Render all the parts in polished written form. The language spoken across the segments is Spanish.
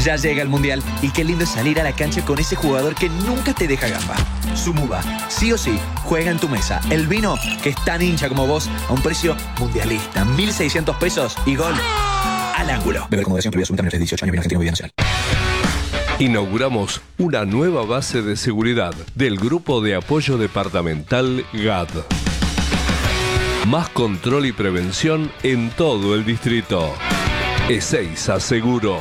Ya llega el Mundial y qué lindo es salir a la cancha con ese jugador que nunca te deja gamba. Sumuba, sí o sí, juega en tu mesa. El vino que es tan hincha como vos a un precio mundialista. 1.600 pesos y gol al ángulo. Beber con moderación, prohibido absolutamente de 18 años. Bien Argentino, Vida Nacional. Inauguramos una nueva base de seguridad del Grupo de Apoyo Departamental GAD. Más control y prevención en todo el distrito. Ezeiza Seguro.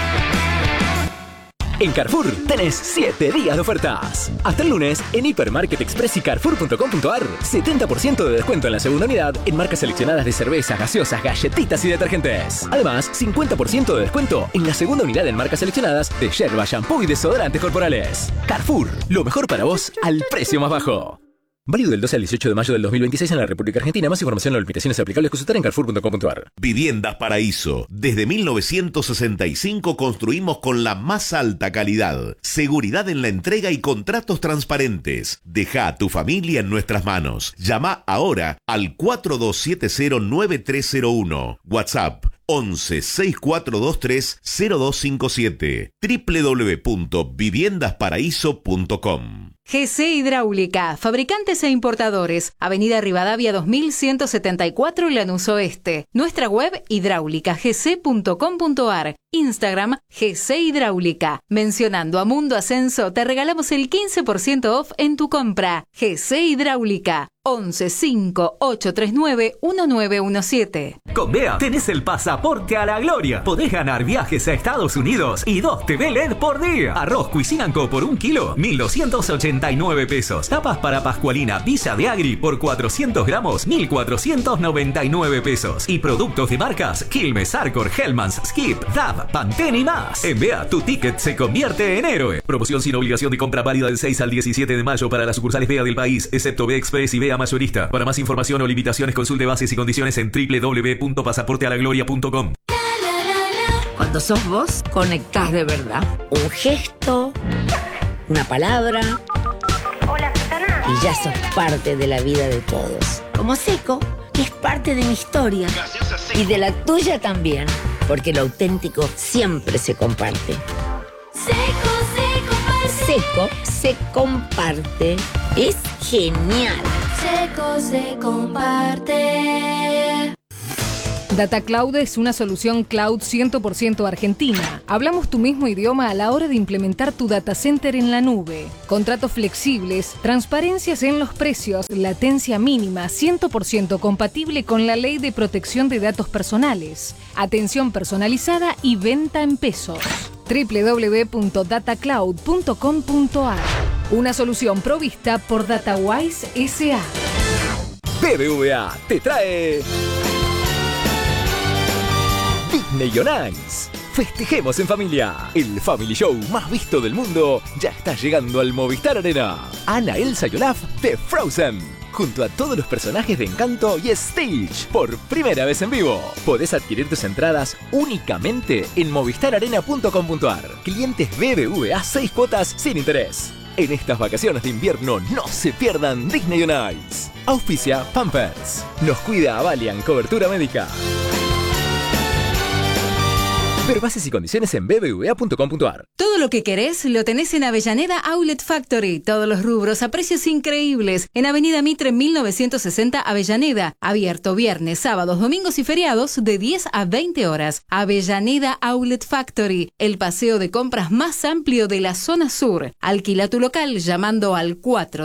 En Carrefour tenés 7 días de ofertas. Hasta el lunes, en Hipermarket Express y Carrefour.com.ar, 70% de descuento en la segunda unidad en marcas seleccionadas de cervezas, gaseosas, galletitas y detergentes. Además, 50% de descuento en la segunda unidad en marcas seleccionadas de yerba, shampoo y desodorantes corporales. Carrefour, lo mejor para vos al precio más bajo. Válido del 12 al 18 de mayo del 2026 en la República Argentina. Más información o limitaciones aplicables consultar en Carrefour.com.ar. Viviendas Paraíso. Desde 1965 construimos con la más alta calidad, seguridad en la entrega y contratos transparentes. Deja a tu familia en nuestras manos. Llama ahora al 4270-9301. WhatsApp 11-6423-0257. www.viviendasparaíso.com. GC Hidráulica, fabricantes e importadores, Avenida Rivadavia 2174, Lanús Oeste. Nuestra web hidráulicagc.com.ar. Instagram GC Hidráulica. Mencionando a Mundo Ascenso te regalamos el 15% off en tu compra. GC Hidráulica. 11-5839-1917. Con BEA tenés el pasaporte a la gloria. Podés ganar viajes a Estados Unidos y 2 TV LED por día. Arroz Cuisinanco por 1 kilo, 1.289 pesos. Tapas para Pascualina Villa de Agri por 400 gramos, 1.499 pesos. Y productos de marcas Quilmes, Arcor, Hellmann's, Skip, DAB, Pantene y más. En BEA tu ticket se convierte en héroe. Promoción sin obligación de compra válida del 6 al 17 de mayo para las sucursales BEA del país, excepto BEA Express y BEA Mayorista. Para más información o limitaciones consulte bases y condiciones en www.pasaportealagloria.com. Cuando sos vos, conectás de verdad. Un gesto, una palabra. Hola, Susana. Y ya sos parte de la vida de todos. Como Seco, que es parte de mi historia. Y de la tuya también. Porque lo auténtico siempre se comparte. Seco se comparte. Es genial. Seco se comparte. DataCloud es una solución cloud 100% argentina. Hablamos tu mismo idioma a la hora de implementar tu data center en la nube. Contratos flexibles, transparencias en los precios, latencia mínima, 100% compatible con la Ley de Protección de Datos Personales. Atención personalizada y venta en pesos. www.datacloud.com.ar. Una solución provista por DataWise S.A. BBVA te trae Disney on Ice. Festejemos en familia. El Family Show más visto del mundo ya está llegando al Movistar Arena. Anna, Elsa y Olaf de Frozen, junto a todos los personajes de Encanto y Stitch, por primera vez en vivo. Podés adquirir tus entradas únicamente en movistararena.com.ar. Clientes BBVA 6 cuotas sin interés. En estas vacaciones de invierno no se pierdan Disney on Ice. Auspicia Pampers. Nos cuida Avalian Cobertura Médica. Ver bases y condiciones en bbva.com.ar. Todo lo que querés lo tenés en Avellaneda Outlet Factory. Todos los rubros a precios increíbles. En Avenida Mitre 1960 Avellaneda. Abierto viernes, sábados, domingos y feriados de 10 a 20 horas. Avellaneda Outlet Factory. El paseo de compras más amplio de la zona sur. Alquila tu local llamando al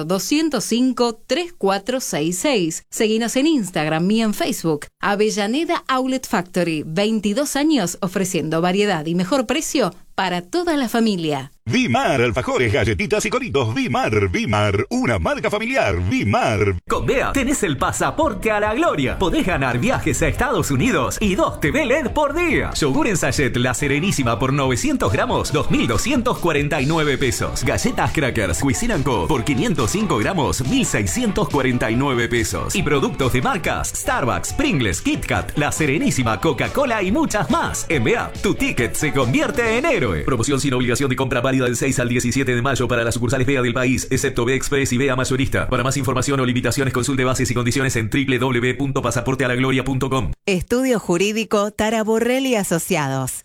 4205-3466. Seguinos en Instagram y en Facebook. Avellaneda Outlet Factory. 22 años ofreciendo variedad y mejor precio para toda la familia. Vimar, alfajores, galletitas y coritos. Vimar, una marca familiar. Vimar. Con BEA tenés el pasaporte a la gloria. Podés ganar viajes a Estados Unidos y 2 TV LED por día. Yogur en sachet La Serenísima por 900 gramos, 2.249 pesos. Galletas Crackers Cuisinanco por 505 gramos, 1.649 pesos. Y productos de marcas Starbucks, Pringles, KitKat, La Serenísima, Coca-Cola y muchas más. En BEA, tu ticket se convierte en héroe. Héroe. Promoción sin obligación de compra válida del 6 al 17 de mayo para las sucursales BEA del país, excepto BEA Express y BEA Mayorista. Para más información o limitaciones, consulte bases y condiciones en www.pasaportealagloria.com. Estudio Jurídico Taraborrell y Asociados.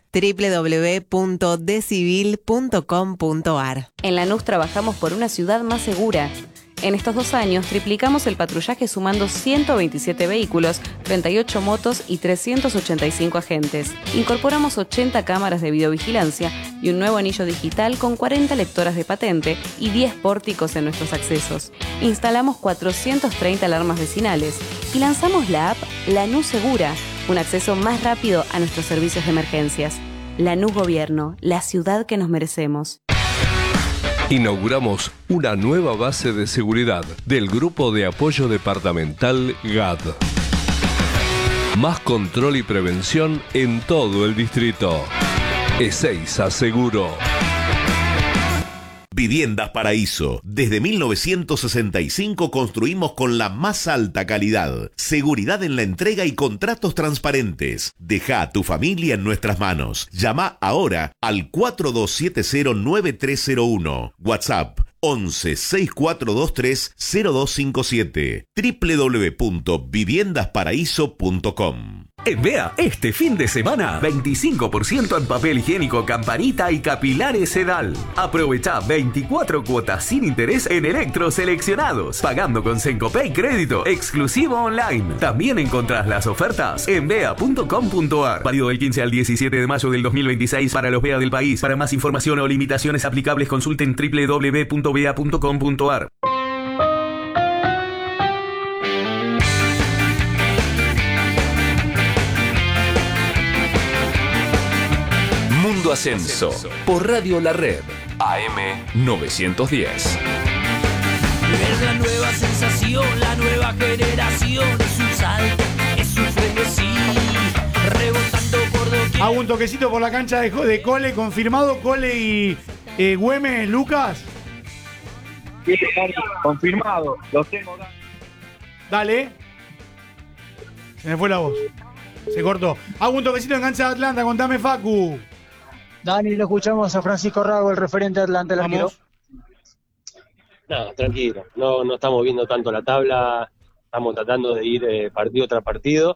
www.decivil.com.ar. En Lanús trabajamos por una ciudad más segura. En estos 2 años triplicamos el patrullaje sumando 127 vehículos, 38 motos y 385 agentes. Incorporamos 80 cámaras de videovigilancia y un nuevo anillo digital con 40 lectoras de patente y 10 pórticos en nuestros accesos. Instalamos 430 alarmas vecinales y lanzamos la app Lanús Segura, un acceso más rápido a nuestros servicios de emergencias. Lanús Gobierno, la ciudad que nos merecemos. Inauguramos una nueva base de seguridad del Grupo de Apoyo Departamental GAD. Más control y prevención en todo el distrito. Ezeiza Seguro. Viviendas Paraíso. Desde 1965 construimos con la más alta calidad, seguridad en la entrega y contratos transparentes. Deja a tu familia en nuestras manos. Llama ahora al 4270-9301. WhatsApp 11 6423 0257. www.viviendasparaíso.com. En BEA, este fin de semana, 25% en papel higiénico Campanita y capilares Sedal. Aprovecha 24 cuotas sin interés en electros seleccionados, pagando con Sencopay crédito, exclusivo online. También encontrás las ofertas en bea.com.ar. Válido del 15 al 17 de mayo del 2026 para los BEA del país. Para más información o limitaciones aplicables, consulten www.bea.com.ar. Mundo Ascenso por Radio La Red AM 910. Es la nueva sensación, la nueva generación. Es un salto, es un frenesí, rebotando por doquier. Hago un toquecito por la cancha de Cole, confirmado Cole y Güemes, Lucas. Sí, confirmado, los tengo. Dale. Se me fue la voz. Se cortó. Hago un toquecito en cancha de Atlanta, contame, Facu. Dani, lo escuchamos a Francisco Rago, el referente de Atlanta. Vamos. No, tranquilo, no estamos viendo tanto la tabla, estamos tratando de ir partido tras partido,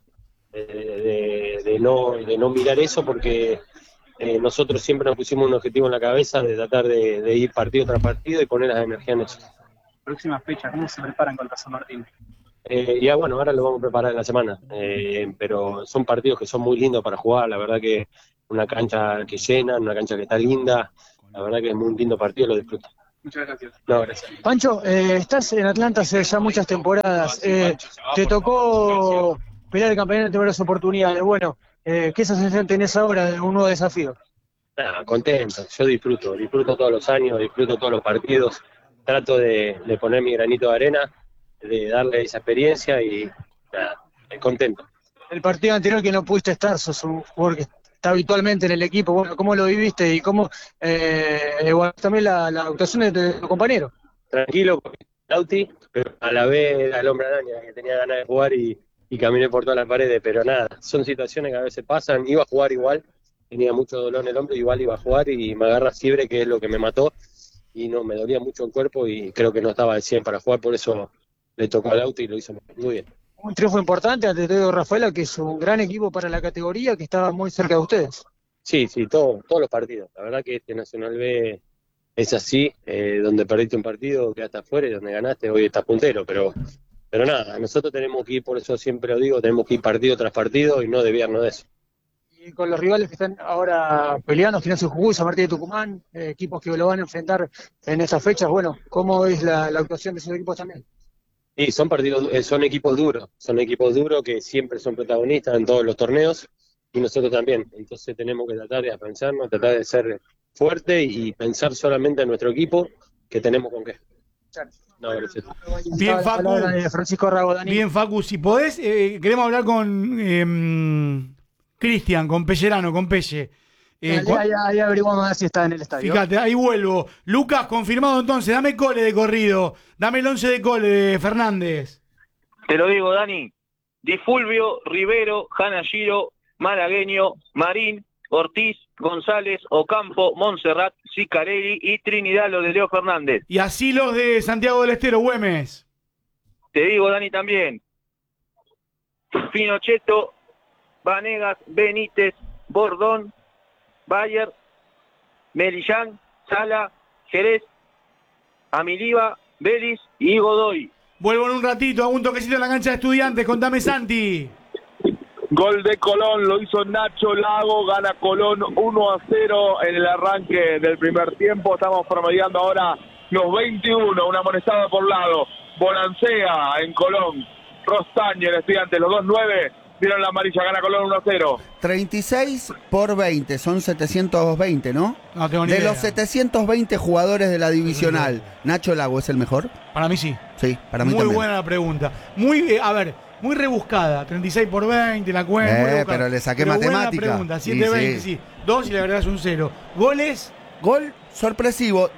de no mirar eso, porque nosotros siempre nos pusimos un objetivo en la cabeza de tratar de ir partido tras partido y poner las energías en eso. Próxima fecha, ¿cómo se preparan contra San Martín? Ya bueno, ahora lo vamos a preparar en la semana, pero son partidos que son muy lindos para jugar, la verdad que una cancha que llena, una cancha que está linda, la verdad que es muy lindo partido, lo disfruto. Muchas gracias. No, gracias. Pancho, estás en Atlanta hace ya muchas temporadas, te tocó pelear el campeonato en varias oportunidades, bueno, ¿qué sensación tenés ahora de un nuevo desafío? Contento, yo disfruto todos los años, disfruto todos los partidos, trato de poner mi granito de arena, de darle esa experiencia y contento. El partido anterior que no pudiste estar, sos un jugador que está habitualmente en el equipo, bueno, ¿cómo lo viviste y cómo también la actuación de tu compañero? Tranquilo con Lauti, pero a la vez era el hombre araña que tenía ganas de jugar y caminé por todas las paredes, pero nada, son situaciones que a veces pasan, iba a jugar igual, tenía mucho dolor en el hombro, igual iba a jugar y me agarra fiebre, que es lo que me mató, y no, me dolía mucho el cuerpo y creo que no estaba al 100 para jugar, por eso le tocó al Lauti y lo hizo muy bien. Un triunfo importante ante Teo Rafaela, que es un gran equipo para la categoría, que estaba muy cerca de ustedes. Sí, todos los partidos. La verdad que este Nacional B es así, donde perdiste un partido, quedaste afuera y donde ganaste, hoy estás puntero. Pero nada, nosotros tenemos que ir, por eso siempre lo digo, tenemos que ir partido tras partido y no desviarnos de eso. Y con los rivales que están ahora peleando, Gimnasia Jujuy, San Martín de Tucumán, equipos que lo van a enfrentar en estas fechas, bueno, ¿cómo es la actuación de esos equipos también? Sí, son equipos duros que siempre son protagonistas en todos los torneos y nosotros también. Entonces tenemos que tratar de pensarnos, tratar de ser fuerte y pensar solamente en nuestro equipo, que tenemos con qué. No, gracias. Bien, Facu. Francisco Rago, Dani. Bien, Facu, si podés, queremos hablar con Cristian, con Pellerano, con Pelle. Ahí averiguamos a ver si está en el estadio. Fíjate, ahí vuelvo. Lucas, confirmado entonces. Dame Cole de corrido. Dame el 11 de Cole de Fernández. Te lo digo, Dani. Di Fulvio, Rivero, Hanashiro, Malagueño, Marín, Ortiz, González, Ocampo, Montserrat, Sicarelli y Trinidad, los de Leo Fernández. Y así los de Santiago del Estero, Güemes. Te digo, Dani, también. Pinochetto, Vanegas, Benítez, Bordón, Bayer, Melillán, Sala, Jerez, Amiliva, Vélez y Godoy. Vuelvo en un ratito, hago un toquecito en la cancha de Estudiantes. Contame, Santi. Gol de Colón, lo hizo Nacho Lago, gana Colón 1-0 en el arranque del primer tiempo. Estamos promediando ahora los 21, una amonestada por lado. Bonancea en Colón, Rostaño en Estudiantes, los 2-9 dieron la amarilla, gana Colón 1-0. 36 por 20, son 720, ¿no? No tengo ni de idea. los 720 jugadores de la divisional, ¿Nacho Lago es el mejor? Para mí sí. Sí, para mí muy también. buena la pregunta. Muy, a ver, muy rebuscada. 36 por 20, la cuenta. muy rebuscada. Pero le saqué Pero matemática. Buena pregunta, 7-20, sí. 2 y le agregás un 0. ¿Goles? Gol sorpresivo,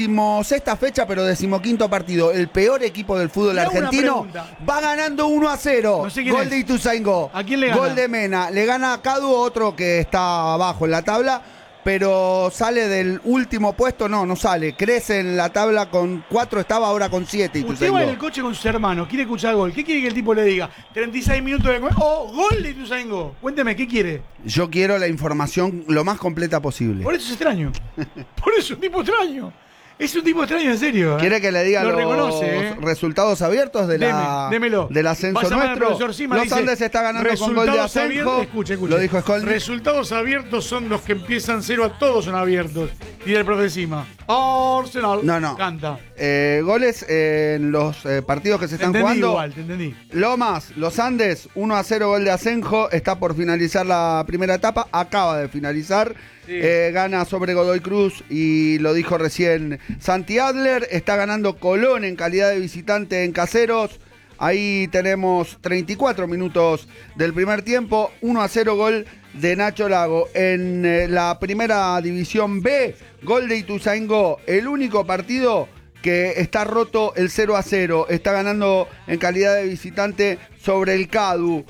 16ª fecha, pero 15º partido. El peor equipo del fútbol Le hago una argentino pregunta. va ganando 1-0. No sé quién Gol es. de Ituzaingó. ¿A quién le gana? Gol de Mena. Le gana a Cadu, otro que está abajo en la tabla, pero sale del último puesto. No sale. Crece en la tabla con 4, estaba ahora con 7. Usted va en el coche con sus hermanos, quiere escuchar gol. ¿Qué quiere que el tipo le diga? 36 minutos de... ¡Oh, gol de Ituzaingó! Cuénteme, ¿qué quiere? Yo quiero la información lo más completa posible. Por eso es extraño. Por eso es un tipo extraño. Es un tipo extraño, en serio. ¿Quiere que le diga Lo los reconoce, resultados abiertos Démelo. del ascenso Va a llamar al nuestro? profesor Sima, Los dice, Andes está ganando con gol de resultados Asenjo. abiertos- Escuche. Lo dijo Skolny. Resultados abiertos son los que empiezan 0 a todos son abiertos. Y el profe Sima. Arsenal. No. Canta. Goles en los partidos que se están jugando. Igual, te entendí. Lomas, Los Andes, 1-0 gol de Asenjo. Está por finalizar la primera etapa. Acaba de finalizar. Sí. Gana sobre Godoy Cruz y lo dijo recién Santi Adler. Está ganando Colón en calidad de visitante en Caseros. Ahí tenemos 34 minutos del primer tiempo. 1-0 gol de Nacho Lago. En la primera división B, gol de Ituzaingó. El único partido que está roto el 0-0. Está ganando en calidad de visitante sobre el Cadu.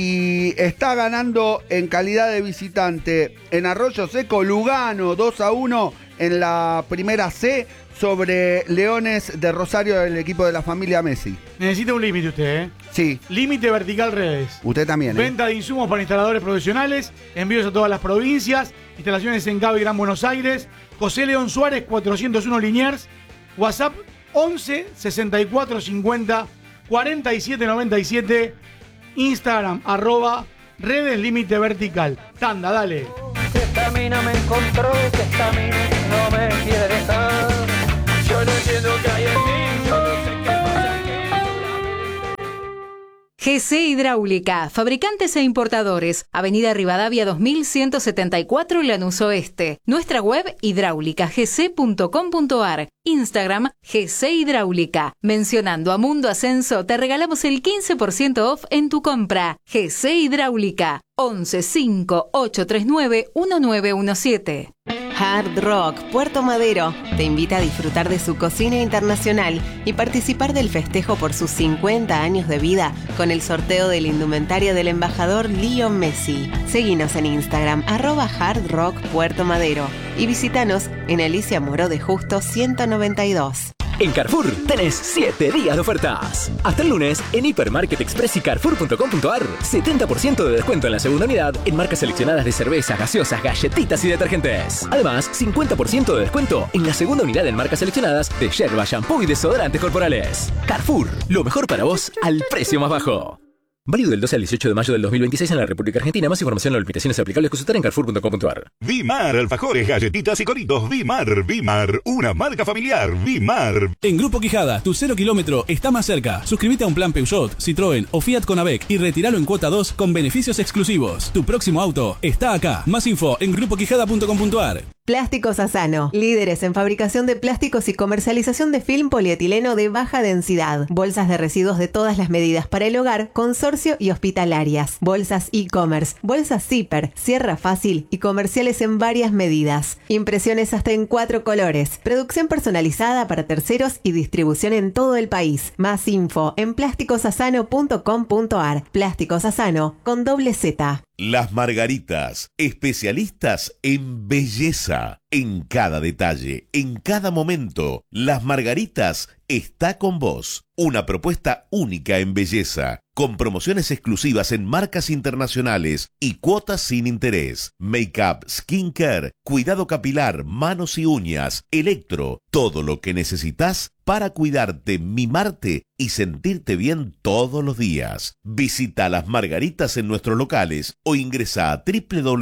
Y está ganando en calidad de visitante en Arroyo Seco Lugano 2-1 en la primera C sobre Leones de Rosario del equipo de la familia Messi. Necesita un límite usted, ¿eh? Sí. Límite vertical redes. Usted también, ¿eh? Venta de insumos para instaladores profesionales, envíos a todas las provincias, instalaciones en Cabo y Gran Buenos Aires, José León Suárez 401 Liniers, WhatsApp 11 64 50 47 97, Instagram @redes límite vertical. Tanda, dale. Que esta mina me encontró, que esta mina no me quiere dejar. Yo no entiendo qué hay en mí, yo no sé qué pasa aquí. GC Hidráulica, fabricantes e importadores, Avenida Rivadavia 2174 Lanús Oeste. Nuestra web hidráulicagc.com.ar. Instagram GC Hidráulica. Mencionando a Mundo Ascenso te regalamos el 15% off en tu compra. GC Hidráulica 11 5 839 1917. Hard Rock Puerto Madero te invita a disfrutar de su cocina internacional y participar del festejo por sus 50 años de vida con el sorteo de la indumentaria del embajador Leo Messi. Seguinos en Instagram @Hard Rock Puerto Madero y visítanos en Alicia Moró de Justo 192. En Carrefour tenés 7 días de ofertas. Hasta el lunes, en Hipermarket Express y Carrefour.com.ar, 70% de descuento en la segunda unidad en marcas seleccionadas de cervezas, gaseosas, galletitas y detergentes. Además, 50% de descuento en la segunda unidad en marcas seleccionadas de yerba, shampoo y desodorantes corporales. Carrefour, lo mejor para vos al precio más bajo. Válido del 12 al 18 de mayo del 2026 en la República Argentina. Más información en las limitaciones aplicables, consultar en Carrefour.com.ar. Vimar, alfajores, galletitas y coritos. Vimar, una marca familiar. Vimar. En Grupo Quijada, tu 0 kilómetro está más cerca. Suscríbete a un plan Peugeot, Citroën o Fiat Conavec y retíralo en cuota 2 con beneficios exclusivos. Tu próximo auto está acá. Más info en grupoquijada.com.ar. Plásticos Asano, líderes en fabricación de plásticos y comercialización de film polietileno de baja densidad. Bolsas de residuos de todas las medidas para el hogar, consorcio y hospitalarias. Bolsas e-commerce, bolsas zipper, cierra fácil y comerciales en varias medidas. Impresiones hasta en 4 colores. Producción personalizada para terceros y distribución en todo el país. Más info en plásticosasano.com.ar. Plásticos Asano con doble Z. Las Margaritas, especialistas en belleza. En cada detalle, en cada momento, Las Margaritas está con vos. Una propuesta única en belleza, con promociones exclusivas en marcas internacionales y cuotas sin interés. Make-up, skincare, cuidado capilar, manos y uñas, electro, todo lo que necesitas para cuidarte, mimarte y sentirte bien todos los días. Visita Las Margaritas en nuestros locales o ingresa a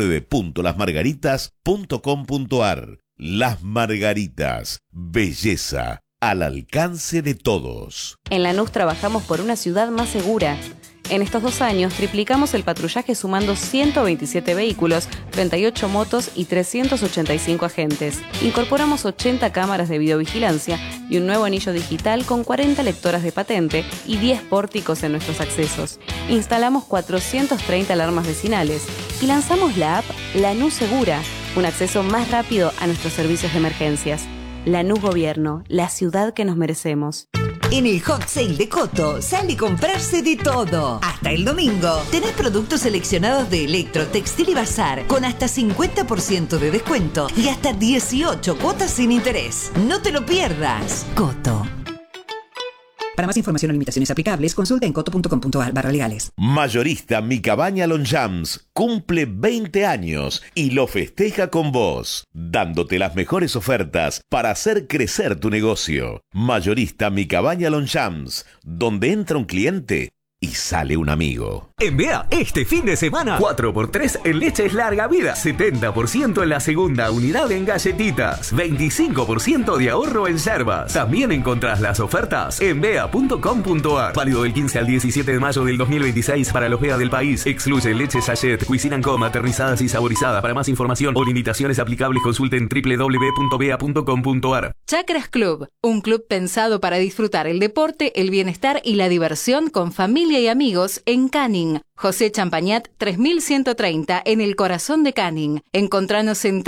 www.lasmargaritas.com.ar. Las Margaritas, belleza al alcance de todos. En Lanús trabajamos por una ciudad más segura. En estos 2 años triplicamos el patrullaje sumando 127 vehículos, 38 motos y 385 agentes. Incorporamos 80 cámaras de videovigilancia y un nuevo anillo digital con 40 lectoras de patente y 10 pórticos en nuestros accesos. Instalamos 430 alarmas vecinales y lanzamos la app Lanús Segura, un acceso más rápido a nuestros servicios de emergencias. Lanús Gobierno, la ciudad que nos merecemos. En el Hot Sale de Coto sale a comprarse de todo. Hasta el domingo tenés productos seleccionados de electro, textil y bazar con hasta 50% de descuento y hasta 18 cuotas sin interés. No te lo pierdas. Coto. Para más información o limitaciones aplicables, consulta en coto.com.ar/legales. Mayorista Mi Cabaña Longchamps cumple 20 años y lo festeja con vos, dándote las mejores ofertas para hacer crecer tu negocio. Mayorista Mi Cabaña Longchamps, donde entra un cliente y sale un amigo. En Bea, este fin de semana, 4x3 en leches larga vida, 70% en la segunda unidad en galletitas, 25% de ahorro en yerbas. También encontrás las ofertas en bea.com.ar. Válido del 15 al 17 de mayo del 2026 para los Bea del país. Excluye leche sachet, Cuisine & Co, aterrizadas y saborizadas. Para más información o limitaciones aplicables, consulten www.bea.com.ar. Chakras Club, un club pensado para disfrutar el deporte, el bienestar y la diversión con familia y amigos en Canning. José Champañat 3130 en el corazón de Canning. Encontranos en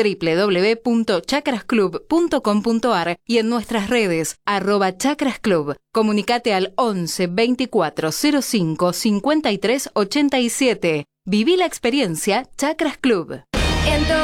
www.chakrasclub.com.ar y en nuestras redes @chakrasclub. Comunicate al 11 24 05 53 87. Viví la experiencia Chakras Club.